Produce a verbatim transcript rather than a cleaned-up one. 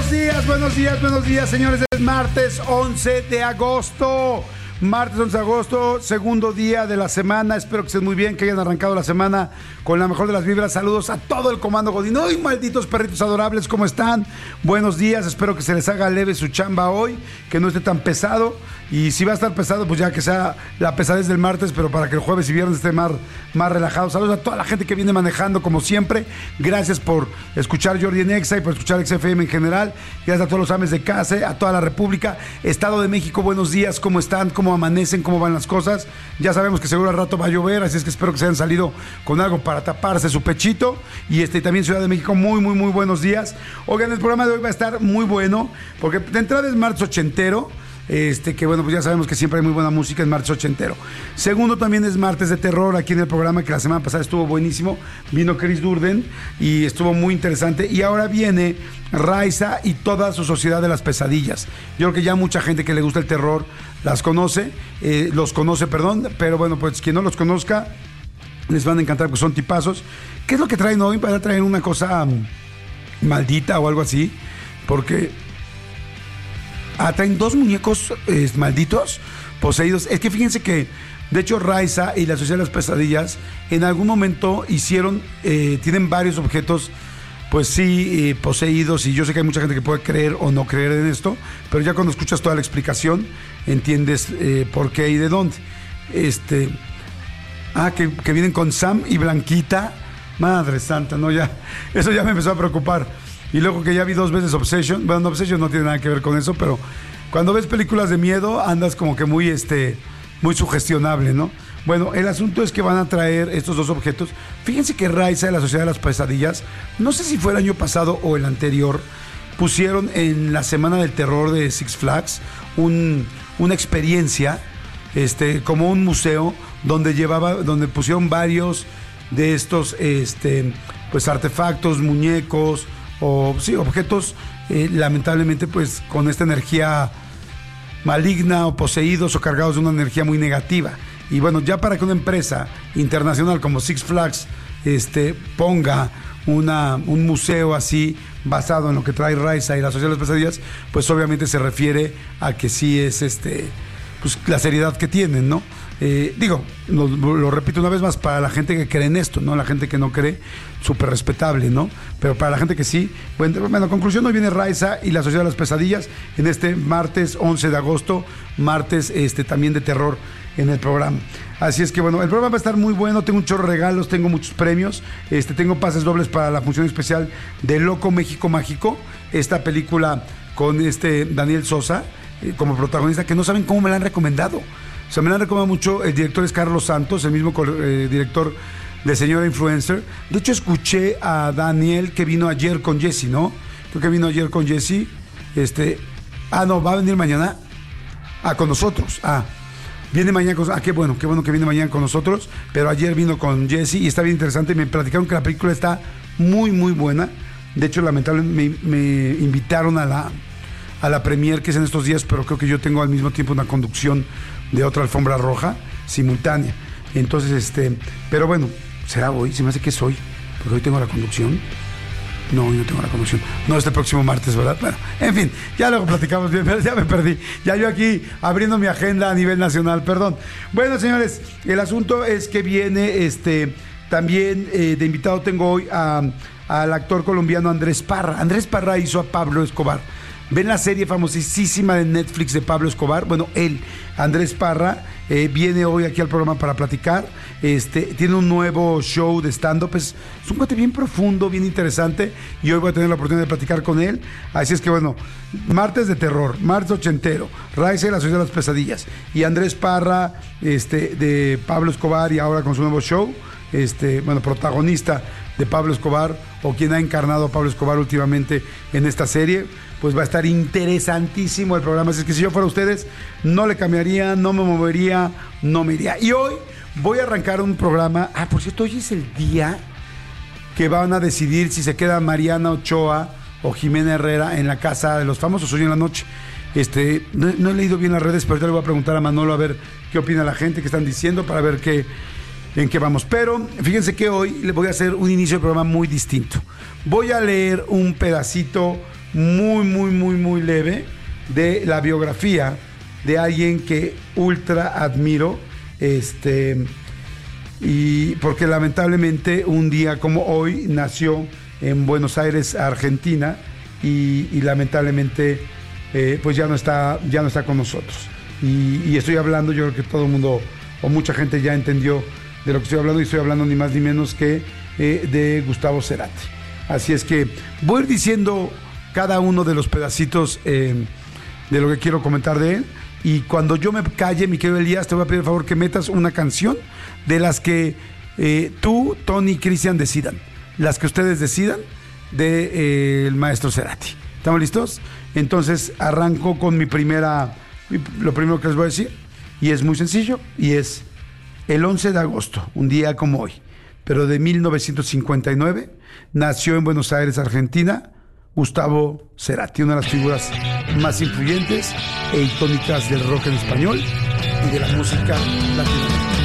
Buenos días, buenos días, buenos días, señores. Es martes once de agosto. Martes once de agosto, segundo día de la semana. Espero que estén muy bien, que hayan arrancado la semana con la mejor de las vibras. Saludos a todo el comando Godín. ¡Ay, malditos perritos adorables! ¿Cómo están? Buenos días, espero que se les haga leve su chamba hoy, que no esté tan pesado. Y si va a estar pesado, pues ya que sea la pesadez del martes, pero para que el jueves y viernes esté más, más relajado. Saludos a toda la gente que viene manejando, como siempre. Gracias por escuchar Jordi en Exa y por escuchar X F M en general. Gracias a todos los ames de casa, a toda la República. Estado de México, buenos días, ¿cómo están? ¿Cómo amanecen? ¿Cómo van las cosas? Ya sabemos que seguro al rato va a llover, así es que espero que se hayan salido con algo para taparse su pechito. Y este también Ciudad de México, muy, muy, muy buenos días. Oigan, el programa de hoy va a estar muy bueno, porque de entrada es martes ochentero. Este, que bueno, pues ya sabemos que siempre hay muy buena música en martes ochentero. Segundo, también es martes de terror aquí en el programa, que la semana pasada estuvo buenísimo. Vino Chris Durden y estuvo muy interesante. Y ahora viene Raiza y toda su sociedad de las pesadillas. Yo creo que ya mucha gente que le gusta el terror las conoce, eh, los conoce, perdón. Pero bueno, pues quien no los conozca, les van a encantar porque son tipazos. ¿Qué es lo que traen hoy? Para traer una cosa um, maldita o algo así, porque Ah, traen dos muñecos eh, malditos, poseídos. Es que fíjense que, de hecho, Raiza y la Sociedad de las Pesadillas en algún momento hicieron, eh, tienen varios objetos, pues sí, eh, poseídos. Y yo sé que hay mucha gente que puede creer o no creer en esto, pero ya cuando escuchas toda la explicación, entiendes eh, por qué y de dónde. Este, ah, que, que vienen con Sam y Blanquita. Madre santa, no, ya, eso ya me empezó a preocupar. Y luego que ya vi dos veces Obsession. Bueno, Obsession no tiene nada que ver con eso, pero cuando ves películas de miedo andas como que muy, este, muy sugestionable, ¿no? Bueno, el asunto es que van a traer estos dos objetos. Fíjense que Raiza de la Sociedad de las Pesadillas, no sé si fue el año pasado o el anterior, pusieron en la Semana del Terror de Six Flags un, una experiencia, este, como un museo donde llevaba, donde pusieron varios de estos, este, pues artefactos, muñecos o sí, objetos eh, lamentablemente pues con esta energía maligna o poseídos o cargados de una energía muy negativa. Y bueno, ya para que una empresa internacional como Six Flags este, ponga una, un museo así basado en lo que trae Raiza y la Sociedad de las Pesadillas, pues obviamente se refiere a que sí es este, pues la seriedad que tienen, ¿no? Eh, digo, lo, lo repito una vez más, para la gente que cree en esto, ¿no? La gente que no cree, súper respetable, ¿no? Pero para la gente que sí, bueno, bueno, conclusión, hoy viene Raiza y la Sociedad de las Pesadillas en este martes once de agosto, martes este, también de terror en el programa. Así es que bueno, el programa va a estar muy bueno, tengo un chorro de regalos, tengo muchos premios, este, tengo pases dobles para la función especial de Loco México Mágico, esta película con este Daniel Sosa eh, como protagonista, que no saben cómo me la han recomendado. O sea, me la han recomendado mucho. El director es Carlos Santos, el mismo eh, director de Señora Influencer. De hecho, escuché a Daniel que vino ayer con Jessy, ¿no? Creo que vino ayer con Jessy. Este, ah, no, va a venir mañana. Ah, con nosotros. Ah, viene mañana con... Ah, qué bueno, qué bueno que viene mañana con nosotros. Pero ayer vino con Jessy y está bien interesante. Me platicaron que la película está muy, muy buena. De hecho, lamentablemente me, me invitaron a la, a la premier que es en estos días, pero creo que yo tengo al mismo tiempo una conducción de otra alfombra roja simultánea. Entonces, este, pero bueno, será hoy, se me hace que es hoy, porque hoy tengo la conducción. No, hoy no tengo la conducción. No, este próximo martes, ¿verdad? Bueno, en fin, ya luego platicamos bien, pero ya me perdí. Ya yo aquí abriendo mi agenda a nivel nacional, perdón. Bueno, señores, el asunto es que viene, este, también eh, de invitado tengo hoy a, al actor colombiano Andrés Parra. Andrés Parra hizo a Pablo Escobar. ¿Ven la serie famosísima de Netflix de Pablo Escobar? Bueno, él, Andrés Parra, eh, viene hoy aquí al programa para platicar. Este, tiene un nuevo show de stand-up. Es, es un cuate bien profundo, bien interesante. Y hoy voy a tener la oportunidad de platicar con él. Así es que bueno, martes de terror, martes ochentero, Raiza y la Sociedad de las Pesadillas. Y Andrés Parra, este, de Pablo Escobar y ahora con su nuevo show. Este, bueno, protagonista de Pablo Escobar o quien ha encarnado a Pablo Escobar últimamente en esta serie. Pues va a estar interesantísimo el programa. Así es que si yo fuera ustedes, no le cambiaría, no me movería, no me iría. Y hoy voy a arrancar un programa. Ah, por cierto, hoy es el día que van a decidir si se queda Mariana Ochoa o Jimena Herrera en la Casa de los Famosos hoy en la noche. Este, no, no he leído bien las redes, pero ahorita le voy a preguntar a Manolo a ver qué opina la gente, qué están diciendo, para ver qué, en qué vamos. Pero fíjense que hoy le voy a hacer un inicio de programa muy distinto. Voy a leer un pedacito muy, muy, muy, muy leve de la biografía de alguien que ultra admiro, este, y porque lamentablemente un día como hoy nació en Buenos Aires, Argentina, y, y lamentablemente eh, pues ya no está, ya no está con nosotros. Y, y estoy hablando, yo creo que todo el mundo o mucha gente ya entendió de lo que estoy hablando, y estoy hablando ni más ni menos que eh, de Gustavo Cerati. Así es que voy a ir diciendo cada uno de los pedacitos eh, de lo que quiero comentar de él, y cuando yo me calle, mi querido Elías, te voy a pedir el favor que metas una canción de las que eh, tú, Tony y Cristian decidan, las que ustedes decidan de eh, el maestro Cerati. ¿Estamos listos? Entonces arranco con mi primera, lo primero que les voy a decir, y es muy sencillo, y es el once de agosto, un día como hoy, pero de mil novecientos cincuenta y nueve, nació en Buenos Aires, Argentina, Gustavo Cerati, una de las figuras más influyentes e icónicas del rock en español y de la música latinoamericana.